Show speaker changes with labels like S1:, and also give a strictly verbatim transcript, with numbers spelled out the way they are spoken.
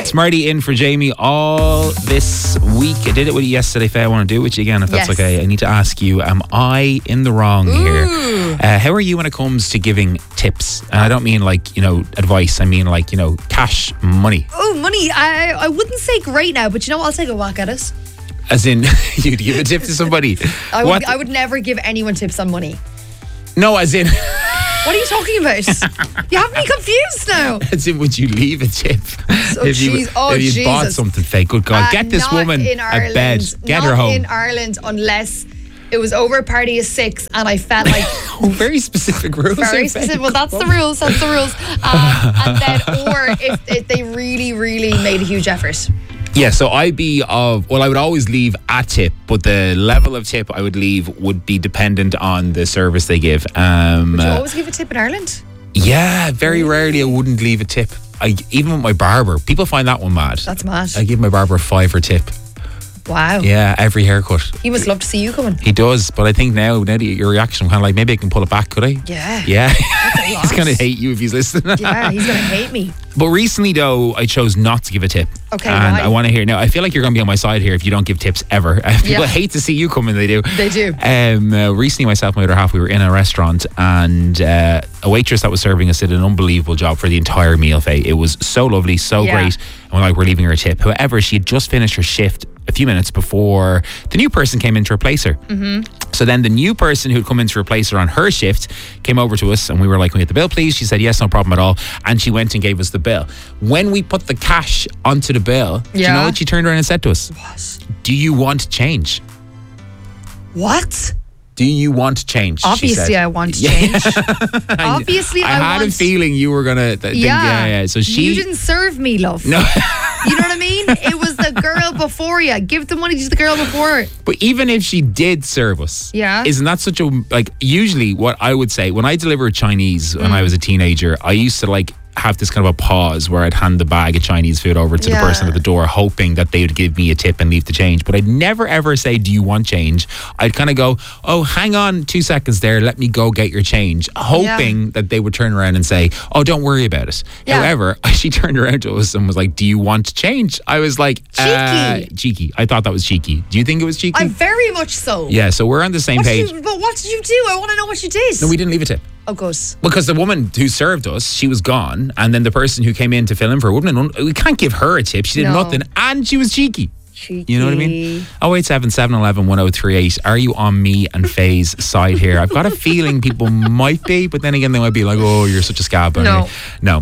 S1: Smarty in for Jamie all this week. I did it with you yesterday, Faye. I want to do it with you again, if that's
S2: Yes.
S1: okay. I need to ask you, am I in the wrong
S2: Ooh.
S1: here? Uh, how are you when it comes to giving tips? And I don't mean like, you know, advice. I mean like, you know, cash money.
S2: Oh, money. I I wouldn't say great now, but you know what? I'll take a whack at it.
S1: As in, you'd give a tip to somebody.
S2: I would,
S1: What?
S2: I would never give anyone tips on money.
S1: No, as in,
S2: What are you talking about? You have me confused now.
S1: as in, would you leave a tip?
S2: Oh,
S1: if you,
S2: jeez. Oh,
S1: if you bought
S2: Jesus.
S1: something fake, good God,
S2: Uh,
S1: get this
S2: not
S1: woman
S2: in
S1: a
S2: Ireland.
S1: bed. Get
S2: Not
S1: her home.
S2: in Ireland unless it was over a party of six and I felt like
S1: Oh, very specific rules.
S2: very
S1: are
S2: specific.
S1: fake.
S2: Well, that's the rules. That's the rules. Um, and then, or if, if they really, really made a huge effort.
S1: Yeah, so I'd be of, well, I would always leave a tip, but the level of tip I would leave would be dependent on the service they give. Um,
S2: Would you
S1: uh,
S2: always give a tip in Ireland?
S1: yeah, very rarely I wouldn't leave a tip. I Even with my barber, people find that one mad.
S2: That's mad.
S1: I give my barber a fiver tip.
S2: Wow.
S1: Yeah, every haircut.
S2: He must love to see you coming.
S1: He does, but I think now, now that your reaction, I'm kind of like, maybe I can pull it back, could I?
S2: Yeah.
S1: Yeah.
S2: That's a
S1: He's
S2: lot.
S1: going to hate you if he's listening.
S2: Yeah, he's going to hate me.
S1: But recently, though, I chose not to give a tip.
S2: Okay,
S1: And
S2: why?
S1: I want to hear now. I feel like you're going to be on my side here if you don't give tips ever. People
S2: Yeah.
S1: hate to see you come, and they do.
S2: They do.
S1: Um, uh, recently, myself and my other half, we were in a restaurant, and uh, a waitress that was serving us did an unbelievable job for the entire meal. Faye, it was so lovely, so
S2: Yeah.
S1: great, and we're like, we're leaving her a tip. However, she had just finished her shift a few minutes before the new person came in to replace her. Mm-hmm. So then the new person who'd come in to replace her on her shift came over to us, and we were like, "Can we get the bill, please?" She said, "Yes, no problem at all." And she went and gave us the bill. When we put the cash onto the bill, do you
S2: Yeah.
S1: know what she turned around and said to us? Do you want change?
S2: What?
S1: Do you want change? she
S2: Obviously,
S1: said.
S2: I want
S1: Yeah.
S2: change. Obviously, I,
S1: I had
S2: want...
S1: a feeling you were gonna. Th- think,
S2: Yeah.
S1: yeah, yeah. So she.
S2: You didn't serve me, love.
S1: No.
S2: You know what I mean? It was the girl before you. Give the money to the girl before.
S1: But even if she did serve us,
S2: Yeah.
S1: isn't that such a like? Usually, what I would say when I delivered Chinese when
S2: Mm.
S1: I was a teenager, I used to like have this kind of a pause where I'd hand the bag of Chinese food over to
S2: Yeah.
S1: the person at the door, hoping that they would give me a tip and leave the change. But I'd never ever say, "Do you want change?" I'd kind of go, "Oh, hang on two seconds there. Let me go get your change," hoping that they would turn around and say, "Oh, don't worry about it."
S2: Yeah.
S1: However, she turned around to us and was like, "Do you want change?" I was like, uh,
S2: Cheeky.
S1: cheeky. I thought that was cheeky. Do you think it was cheeky?
S2: I very much so.
S1: Yeah, so we're on the same
S2: What
S1: page.
S2: did you, but what did you do? I want to know what you did.
S1: No, we didn't leave a tip.
S2: Oh, good.
S1: Because the woman who served us, she was gone. And then the person who came in to fill in for a woman, we can't give her a tip. She did
S2: No.
S1: nothing. And she was cheeky.
S2: Cheeky.
S1: You know what I mean? oh eight seven, seven one one, one oh three eight. Are you on me and Faye's side here? I've got a feeling people might be, but then again, they might be like, "Oh, you're such a scab."
S2: No.
S1: No.